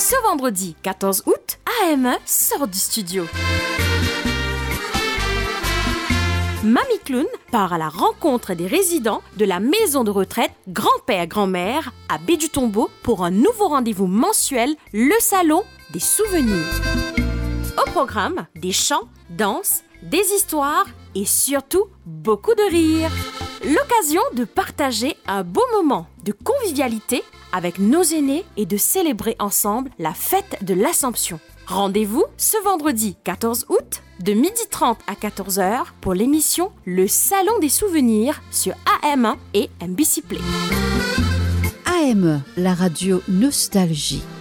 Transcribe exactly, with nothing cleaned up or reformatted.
Ce vendredi quatorze août, A M un sort du studio. Mamie Clown part à la rencontre des résidents de la maison de retraite Grand-Père-Grand-Mère à Baie-du-Tombeau pour un nouveau rendez-vous mensuel, le Salon des Souvenirs. Au programme, des chants, danses, des histoires et surtout beaucoup de rires. L'occasion de partager un beau moment de convivialité avec nos aînés et de célébrer ensemble la fête de l'Assomption. Rendez-vous ce vendredi quatorze août de midi trente à quatorze heures pour l'émission Le Salon des Souvenirs sur A M un et M B C Play. A M un, la radio Nostalgie.